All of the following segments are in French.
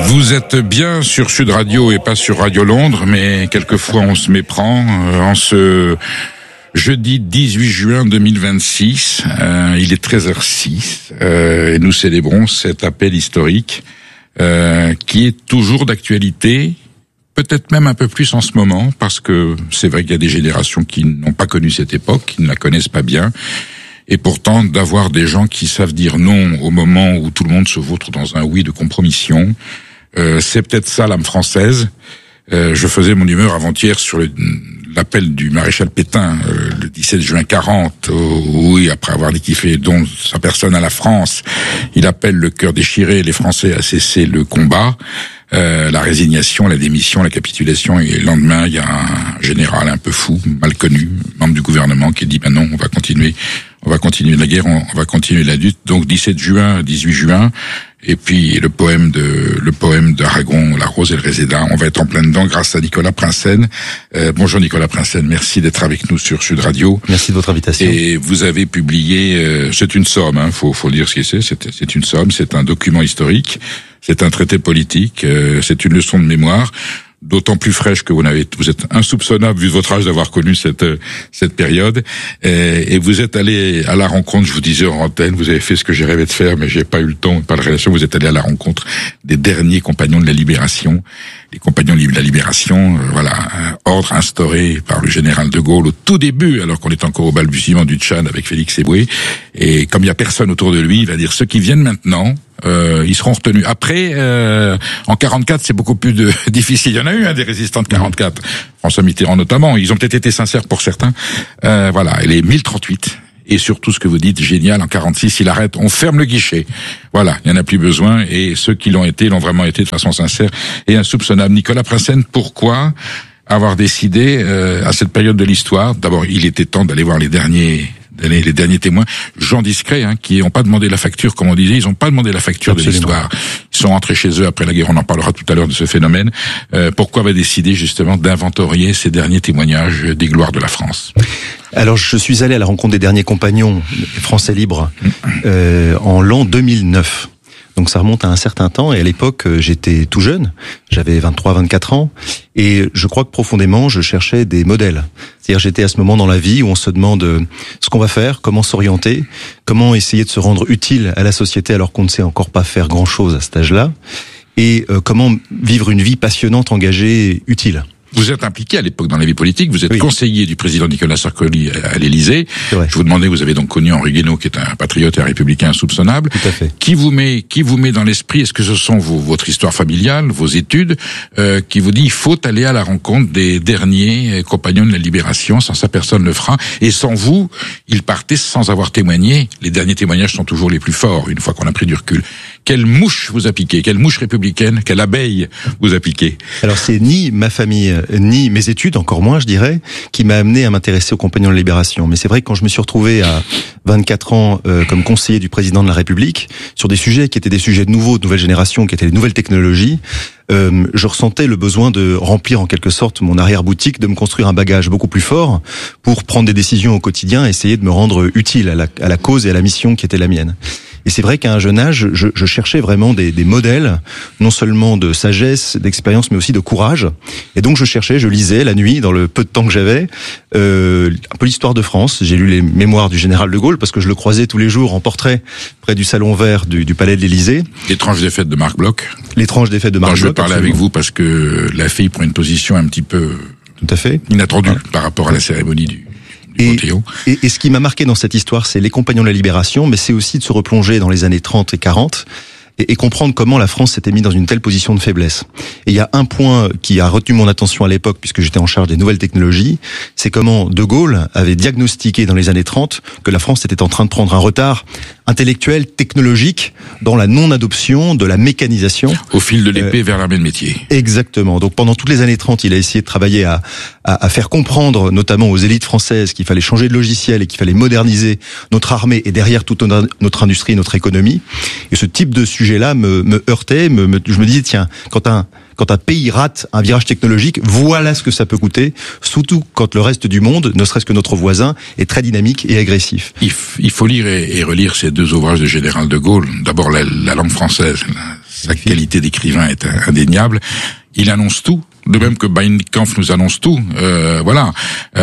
Vous êtes bien sur Sud Radio et pas sur Radio Londres, mais quelquefois on se méprend. En ce jeudi 18 juin 2026, il est 13h06, et nous célébrons cet appel historique qui est toujours d'actualité, peut-être même un peu plus en ce moment, parce que c'est vrai qu'il y a des générations qui n'ont pas connu cette époque, qui ne la connaissent pas bien. Et pourtant, d'avoir des gens qui savent dire non au moment où tout le monde se vautre dans un oui de compromission, c'est peut-être ça l'âme française. Je faisais mon humeur avant-hier sur l'appel du maréchal Pétain, le 17 juin 40, oui, après avoir dit qu'il fait don sa personne à la France, il appelle le cœur déchiré les Français à cesser le combat. La résignation, la démission, la capitulation, et le lendemain, il y a un général un peu fou, mal connu, membre du gouvernement, qui dit, ben non, on va continuer la guerre, on va continuer la lutte. Donc 17 juin, 18 juin, et puis le poème d'Aragon, La Rose et le Réséda, on va être en plein dedans grâce à Nicolas Prinsen. Bonjour Nicolas Prinsen, merci d'être avec nous sur Sud Radio. Merci de votre invitation. Et vous avez publié, c'est une somme, faut dire ce que c'est une somme, c'est un document historique. C'est un traité politique, c'est une leçon de mémoire, d'autant plus fraîche que vous êtes insoupçonnable vu votre âge d'avoir connu cette période, et vous êtes allé à la rencontre, je vous disais en antenne, vous avez fait ce que j'ai rêvé de faire, mais j'ai pas eu le temps, pas de relation, vous êtes allé à la rencontre des derniers compagnons de la Libération. Les compagnons de la Libération, ordre instauré par le général de Gaulle au tout début, alors qu'on est encore au balbutiement du Tchad avec Félix Éboué, et comme il y a personne autour de lui, il va dire ceux qui viennent maintenant, ils seront retenus. Après, en 44, c'est beaucoup plus difficile. Il y en a eu des résistants de 44, François Mitterrand notamment. Ils ont peut-être été sincères pour certains. Et les 1038. Et surtout, ce que vous dites, génial, en 46, il arrête, on ferme le guichet. Voilà, il n'y en a plus besoin. Et ceux qui l'ont vraiment été de façon sincère et insoupçonnable. Nicolas Prinsen, pourquoi avoir décidé, à cette période de l'histoire, d'abord, il était temps d'aller voir les derniers témoins, gens discrets, qui n'ont pas demandé la facture, comme on disait, ils n'ont pas demandé la facture de l'histoire. Ils sont rentrés chez eux après la guerre, on en parlera tout à l'heure de ce phénomène. Pourquoi avoir décidé justement d'inventorier ces derniers témoignages des gloires de la France? Alors, je suis allé à la rencontre des derniers compagnons français libres en l'an 2009. Donc ça remonte à un certain temps, et à l'époque j'étais tout jeune, j'avais 23-24 ans, et je crois que profondément je cherchais des modèles. C'est-à-dire j'étais à ce moment dans la vie où on se demande ce qu'on va faire, comment s'orienter, comment essayer de se rendre utile à la société alors qu'on ne sait encore pas faire grand-chose à cet âge-là, et comment vivre une vie passionnante, engagée, utile. Vous êtes impliqué à l'époque dans la vie politique, vous êtes conseiller du président Nicolas Sarkozy à l'Élysée. Je vous demandais, vous avez donc connu Henri Guénaud, qui est un patriote et un républicain insoupçonnable. Tout à fait. Qui vous met dans l'esprit, est-ce que ce sont votre histoire familiale, vos études, qui vous dit, il faut aller à la rencontre des derniers compagnons de la Libération, sans ça personne ne le fera, et sans vous, ils partaient sans avoir témoigné. Les derniers témoignages sont toujours les plus forts, une fois qu'on a pris du recul. Quelle mouche vous a piqué? Quelle mouche républicaine? Quelle abeille vous a piqué? Alors c'est ni ma famille, ni mes études, encore moins je dirais, qui m'a amené à m'intéresser aux compagnons de la Libération. Mais c'est vrai que quand je me suis retrouvé à 24 ans comme conseiller du président de la République, sur des sujets qui étaient des sujets nouveaux, de nouvelle génération, qui étaient les nouvelles technologies, je ressentais le besoin de remplir en quelque sorte mon arrière-boutique, de me construire un bagage beaucoup plus fort pour prendre des décisions au quotidien, essayer de me rendre utile à la cause et à la mission qui était la mienne. Et c'est vrai qu'à un jeune âge, je cherchais vraiment des modèles, non seulement de sagesse, d'expérience, mais aussi de courage. Et donc je lisais la nuit, dans le peu de temps que j'avais, un peu l'histoire de France. J'ai lu les mémoires du général de Gaulle, parce que je le croisais tous les jours en portrait près du salon vert du palais de l'Élysée. L'étrange défaite de Marc Bloch. L'étrange défaite de Marc Bloch. Je vais parler avec vous parce que la fille prend une position un petit peu tout à fait inattendue par rapport à la cérémonie du Et ce qui m'a marqué dans cette histoire, c'est les compagnons de la Libération, mais c'est aussi de se replonger dans les années 30 et 40 et comprendre comment la France s'était mise dans une telle position de faiblesse. Et il y a un point qui a retenu mon attention à l'époque, puisque j'étais en charge des nouvelles technologies, c'est comment De Gaulle avait diagnostiqué dans les années 30 que la France était en train de prendre un retard intellectuel, technologique, dans la non-adoption de la mécanisation. Au fil de l'épée vers l'armée de métier. Exactement. Donc pendant toutes les années 30, il a essayé de travailler à faire comprendre, notamment aux élites françaises, qu'il fallait changer de logiciel et qu'il fallait moderniser notre armée et derrière toute notre industrie, notre économie. Et ce type de sujet-là me heurtait. Je me disais, tiens, quand un pays rate un virage technologique, voilà ce que ça peut coûter, surtout quand le reste du monde, ne serait-ce que notre voisin, est très dynamique et agressif. Il faut lire et relire ces deux ouvrages de général de Gaulle. D'abord la langue française, sa qualité d'écrivain est indéniable. Il annonce tout. De même que Mein Kampf nous annonce tout, voilà.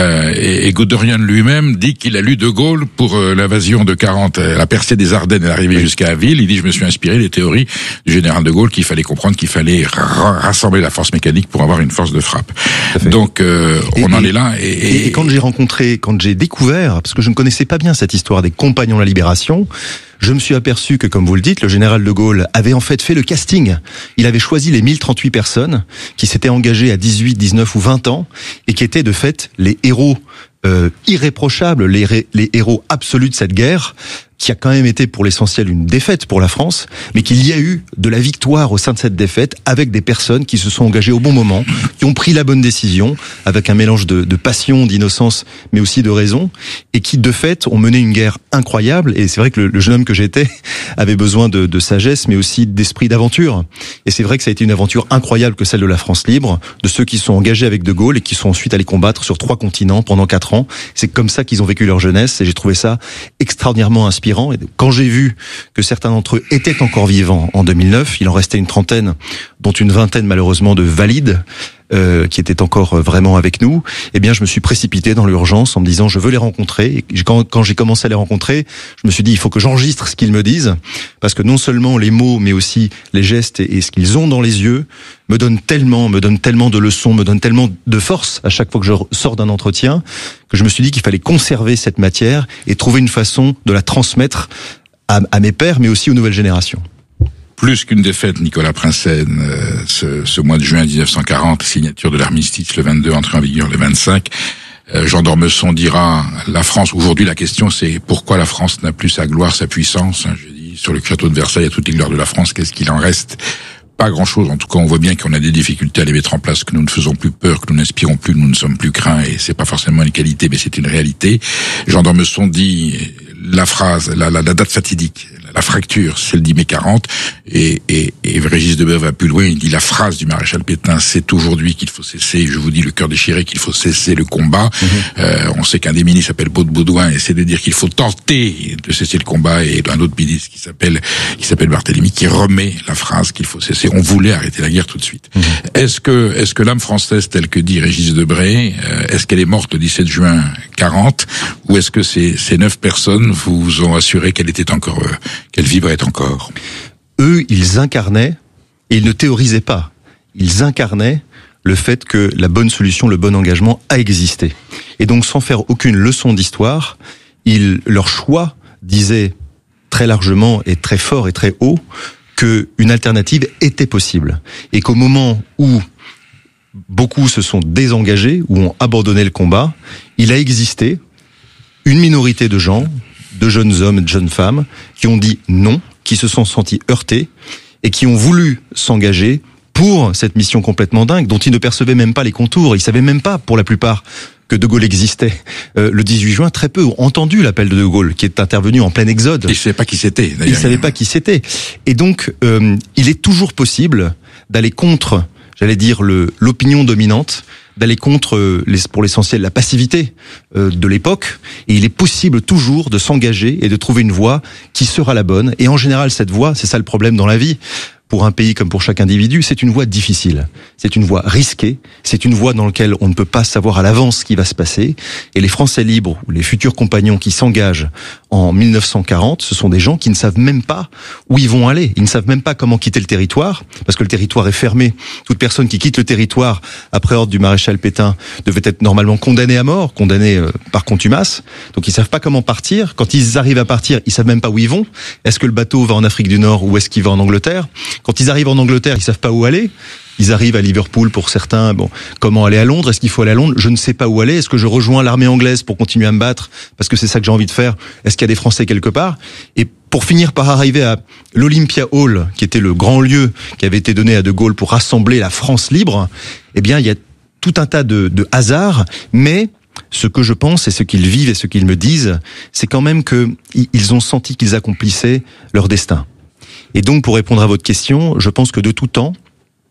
Et Guderian lui-même dit qu'il a lu De Gaulle pour l'invasion de 40, la percée des Ardennes et l'arrivée jusqu'à Aville. Il dit, je me suis inspiré des théories du général De Gaulle qu'il fallait comprendre qu'il fallait rassembler la force mécanique pour avoir une force de frappe. Donc, on en est là. Et quand j'ai découvert, parce que je ne connaissais pas bien cette histoire des Compagnons de la Libération, je me suis aperçu que, comme vous le dites, le général de Gaulle avait en fait le casting. Il avait choisi les 1038 personnes qui s'étaient engagées à 18, 19 ou 20 ans et qui étaient de fait les héros irréprochables, les héros absolus de cette guerre, qui a quand même été pour l'essentiel une défaite pour la France, mais qu'il y a eu de la victoire au sein de cette défaite avec des personnes qui se sont engagées au bon moment, qui ont pris la bonne décision, avec un mélange de passion, d'innocence, mais aussi de raison, et qui de fait ont mené une guerre incroyable. Et c'est vrai que le jeune homme que j'étais avait besoin de sagesse, mais aussi d'esprit d'aventure. Et c'est vrai que ça a été une aventure incroyable que celle de la France libre, de ceux qui sont engagés avec De Gaulle et qui sont ensuite allés combattre sur 3 continents pendant 4 ans. C'est comme ça qu'ils ont vécu leur jeunesse, et j'ai trouvé ça extraordinairement inspirant. Et quand j'ai vu que certains d'entre eux étaient encore vivants en 2009, il en restait une trentaine, dont une vingtaine malheureusement de valides, qui étaient encore vraiment avec nous, eh bien je me suis précipité dans l'urgence en me disant je veux les rencontrer. Et quand j'ai commencé à les rencontrer, je me suis dit il faut que j'enregistre ce qu'ils me disent, parce que non seulement les mots mais aussi les gestes et ce qu'ils ont dans les yeux me donnent tellement de leçons, me donnent tellement de force à chaque fois que je sors d'un entretien, que je me suis dit qu'il fallait conserver cette matière et trouver une façon de la transmettre à mes pairs mais aussi aux nouvelles générations. Plus qu'une défaite, Nicolas Princenne, ce mois de juin 1940, signature de l'armistice le 22, entrée en vigueur le 25. Jean d'Ormesson dira, la France, aujourd'hui la question c'est pourquoi la France n'a plus sa gloire, sa puissance. Je dis, sur le château de Versailles, il y a toutes les gloires de la France, qu'est-ce qu'il en reste? Pas grand-chose. En tout cas, on voit bien qu'on a des difficultés à les mettre en place, que nous ne faisons plus peur, que nous n'inspirons plus, nous ne sommes plus craints, et c'est pas forcément une qualité, mais c'est une réalité. Jean d'Ormesson dit la phrase, la date fatidique, la fracture, c'est le 10 mai 40, et Régis Debray va plus loin, il dit la phrase du maréchal Pétain, c'est aujourd'hui qu'il faut cesser, je vous dis le cœur déchiré, qu'il faut cesser le combat. On sait qu'un des ministres s'appelle Baudouin, et c'est de dire qu'il faut tenter de cesser le combat, et un autre ministre qui s'appelle Barthélemy, qui remet la phrase qu'il faut cesser. On voulait arrêter la guerre tout de suite. Est-ce que l'âme française, telle que dit Régis Debray, est-ce qu'elle est morte le 17 juin 40, ou est-ce que ces 9 personnes vous ont assuré qu'elle était encore, qu'elle vibrait encore? Eux, ils incarnaient, et ils ne théorisaient pas, ils incarnaient le fait que la bonne solution, le bon engagement a existé. Et donc, sans faire aucune leçon d'histoire, leur choix disait très largement et très fort et très haut qu'une alternative était possible. Et qu'au moment où beaucoup se sont désengagés, ou ont abandonné le combat, il a existé une minorité de gens, de jeunes hommes et de jeunes femmes, qui ont dit non, qui se sont sentis heurtés, et qui ont voulu s'engager pour cette mission complètement dingue, dont ils ne percevaient même pas les contours. Ils savaient même pas, pour la plupart, que De Gaulle existait. Le 18 juin, très peu ont entendu l'appel de De Gaulle, qui est intervenu en plein exode. Ils ne savaient pas qui c'était, d'ailleurs. Ils ne savaient pas qui c'était. Et donc, il est toujours possible d'aller contre, j'allais dire, l'opinion dominante, d'aller contre, pour l'essentiel, la passivité de l'époque. Et il est possible toujours de s'engager et de trouver une voie qui sera la bonne. Et en général, cette voie, c'est ça le problème dans la vie, pour un pays comme pour chaque individu, c'est une voie difficile. C'est une voie risquée. C'est une voie dans laquelle on ne peut pas savoir à l'avance ce qui va se passer. Et les Français libres, ou les futurs compagnons qui s'engagent en 1940, ce sont des gens qui ne savent même pas où ils vont aller. Ils ne savent même pas comment quitter le territoire, parce que le territoire est fermé. Toute personne qui quitte le territoire après ordre du maréchal Pétain devait être normalement condamnée à mort, condamnée par contumace. Donc ils savent pas comment partir. Quand ils arrivent à partir, ils savent même pas où ils vont. Est-ce que le bateau va en Afrique du Nord ou est-ce qu'il va en Angleterre? Quand ils arrivent en Angleterre, ils savent pas où aller. Ils arrivent à Liverpool pour certains. Bon, comment aller à Londres? Est-ce qu'il faut aller à Londres? Je ne sais pas où aller. Est-ce que je rejoins l'armée anglaise pour continuer à me battre parce que c'est ça que j'ai envie de faire? Est-ce qu'il y a des Français quelque part? Et pour finir par arriver à l'Olympia Hall, qui était le grand lieu qui avait été donné à De Gaulle pour rassembler la France libre, eh bien, il y a tout un tas de hasards, mais ce que je pense et ce qu'ils vivent et ce qu'ils me disent, c'est quand même que ils ont senti qu'ils accomplissaient leur destin. Et donc, pour répondre à votre question, je pense que de tout temps,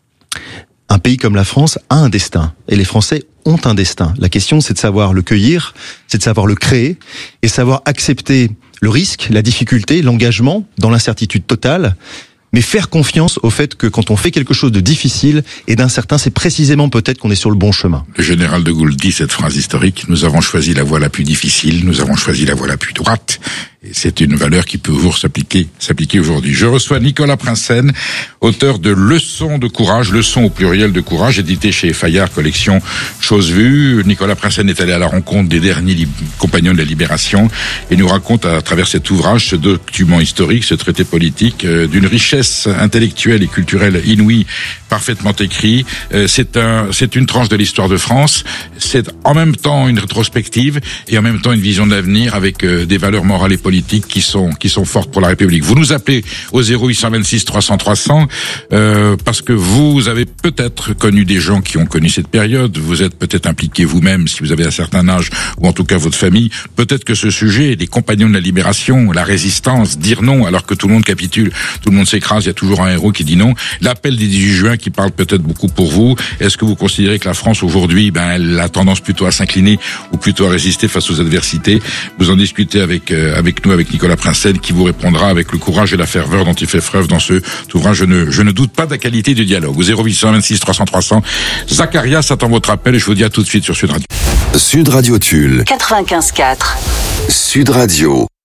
un pays comme la France a un destin. Et les Français ont un destin. La question, c'est de savoir le cueillir, c'est de savoir le créer, et savoir accepter le risque, la difficulté, l'engagement, dans l'incertitude totale, mais faire confiance au fait que quand on fait quelque chose de difficile et d'incertain, c'est précisément peut-être qu'on est sur le bon chemin. Le général de Gaulle dit cette phrase historique: nous avons choisi la voie la plus difficile, nous avons choisi la voie la plus droite. Et c'est une valeur qui peut toujours s'appliquer aujourd'hui. Je reçois Nicolas Prinsen, auteur de Leçons de courage, leçons au pluriel de courage, édité chez Fayard, collection Chose Vue. Nicolas Prinsen est allé à la rencontre des derniers compagnons de la Libération et nous raconte à travers cet ouvrage, ce document historique, ce traité politique, d'une richesse intellectuelle et culturelle inouïe, parfaitement écrit. C'est une tranche de l'histoire de France. C'est en même temps une rétrospective et en même temps une vision de l'avenir avec des valeurs morales et politiques qui sont fortes pour la République. Vous nous appelez au 0826 300 300 parce que vous avez peut-être connu des gens qui ont connu cette période. Vous êtes peut-être impliqué vous-même si vous avez un certain âge, ou en tout cas votre famille. Peut-être que ce sujet, les compagnons de la Libération, la résistance, dire non alors que tout le monde capitule, tout le monde s'écrase, il y a toujours un héros qui dit non. L'appel du 18 juin qui parle peut-être beaucoup pour vous. Est-ce que vous considérez que la France aujourd'hui, elle a tendance plutôt à s'incliner ou plutôt à résister face aux adversités? Vous en discutez avec nous, avec Nicolas Prinsen, qui vous répondra avec le courage et la ferveur dont il fait preuve dans ce ouvrage. Je ne doute pas de la qualité du dialogue. Au 0826 300 300. Zacharias attend votre appel et je vous dis à tout de suite sur Sud Radio. Sud Radio Tulle 95.4. Sud Radio.